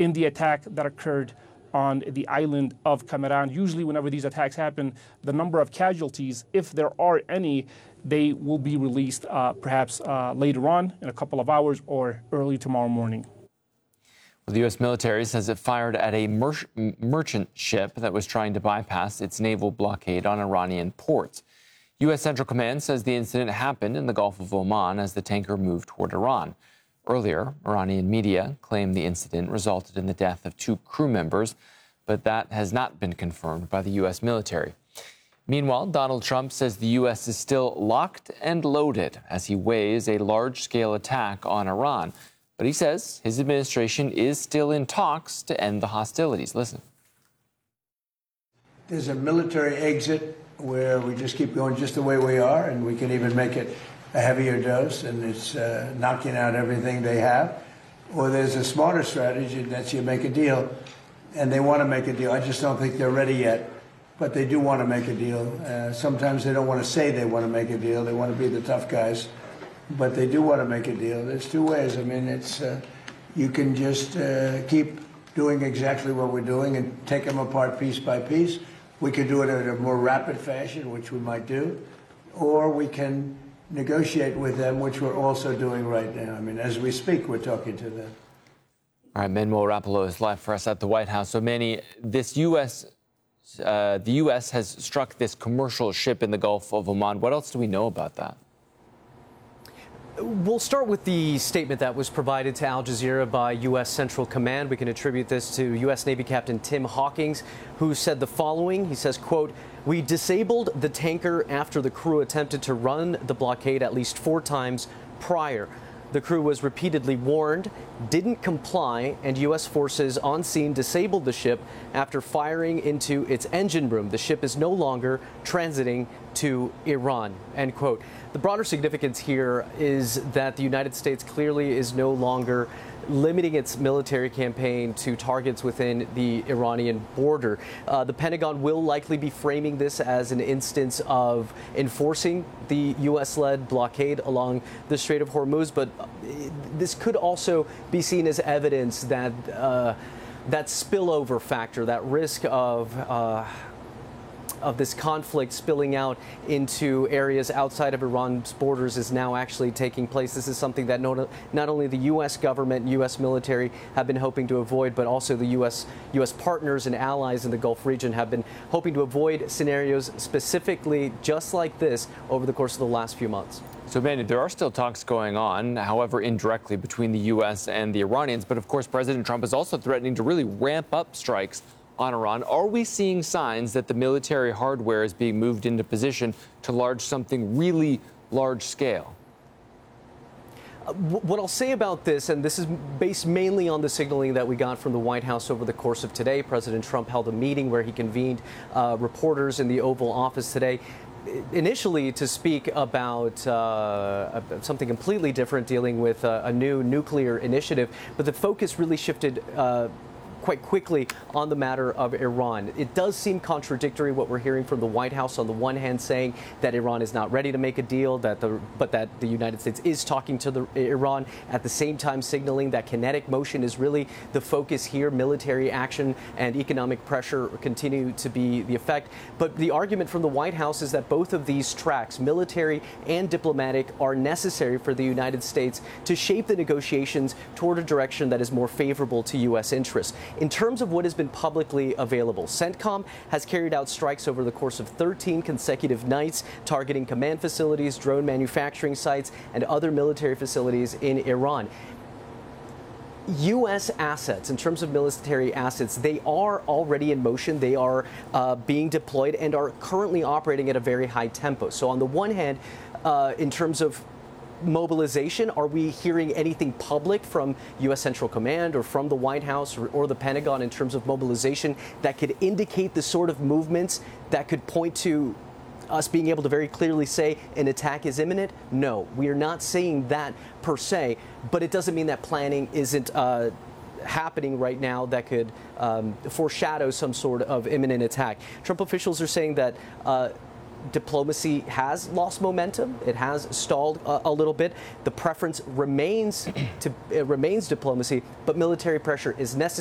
in the attack that occurred on the island of Kamaran. Usually whenever these attacks happen, the number of casualties, if there are any, they will be released perhaps later on in a couple of hours or early tomorrow morning. Well, the U.S. military says it fired at a merchant ship that was trying to bypass its naval blockade on Iranian ports. U.S. Central Command says the incident happened in the Gulf of Oman as the tanker moved toward Iran. Earlier, Iranian media claimed the incident resulted in the death of 2 crew members, but that has not been confirmed by the U.S. military. Meanwhile, Donald Trump says the U.S. is still locked and loaded as he weighs a large-scale attack on Iran. But he says his administration is still in talks to end the hostilities. Listen. There's a military exit where we just keep going just the way we are, and we can even make it a heavier dose, and it's knocking out everything they have. Or there's a smarter strategy, and that's you make a deal, and they want to make a deal. I just don't think they're ready yet, but they do want to make a deal. Sometimes they don't want to say they want to make a deal. They want to be the tough guys, but they do want to make a deal. There's 2 ways. I mean, it's you can just keep doing exactly what we're doing and take them apart piece by piece. We could do it in a more rapid fashion, which we might do, or we can negotiate with them, which we're also doing right now. I mean, as we speak, we're talking to them. All right, Manuel Rapalo is live for us at the White House. So, Manny, the U.S. has struck this commercial ship in the Gulf of Oman. What else do we know about that? We'll start with the statement that was provided to Al Jazeera by U.S. Central Command. We can attribute this to U.S. Navy Captain Tim Hawkins, who said the following. He says, quote, "We disabled the tanker after the crew attempted to run the blockade at least 4 times prior. The crew was repeatedly warned, didn't comply, and U.S. forces on scene disabled the ship after firing into its engine room. The ship is no longer transiting to Iran," end quote. The broader significance here is that the United States clearly is no longer limiting its military campaign to targets within the Iranian border. The Pentagon will likely be framing this as an instance of enforcing the U.S.-led blockade along the Strait of Hormuz, but this could also be seen as evidence that that spillover factor, that risk of this conflict spilling out into areas outside of Iran's borders is now actually taking place. This is something that not only the U.S. government and U.S. military have been hoping to avoid, but also the U.S. partners and allies in the Gulf region have been hoping to avoid scenarios specifically just like this over the course of the last few months. So, Manny, there are still talks going on, however indirectly, between the U.S. and the Iranians. But, of course, President Trump is also threatening to really ramp up strikes on Iran. Are we seeing signs that the military hardware is being moved into position to launch something really large scale? What I'll say about this, and this is based mainly on the signaling that we got from the White House over the course of today. President Trump held a meeting where he convened reporters in the Oval Office today, initially to speak about something completely different, dealing with a new nuclear initiative. But the focus really shifted quite quickly on the matter of Iran. It does seem contradictory what we're hearing from the White House, on the one hand saying that Iran is not ready to make a deal, but that the United States is talking to Iran, at the same time signaling that kinetic motion is really the focus here. Military action and economic pressure continue to be the effect. But the argument from the White House is that both of these tracks, military and diplomatic, are necessary for the United States to shape the negotiations toward a direction that is more favorable to U.S. interests. In terms of what has been publicly available, CENTCOM has carried out strikes over the course of 13 consecutive nights, targeting command facilities, drone manufacturing sites, and other military facilities in Iran. U.S. assets, in terms of military assets, they are already in motion. They are being deployed and are currently operating at a very high tempo. So on the one hand, in terms of mobilization, are we hearing anything public from U.S. Central Command or from the White House or the Pentagon in terms of mobilization that could indicate the sort of movements that could point to us being able to very clearly say an attack is imminent? No, we are not saying that per se, but it doesn't mean that planning isn't happening right now that could foreshadow some sort of imminent attack. Trump officials are saying that diplomacy has lost momentum. It has stalled a little bit. The preference remains diplomacy, but military pressure is necessary.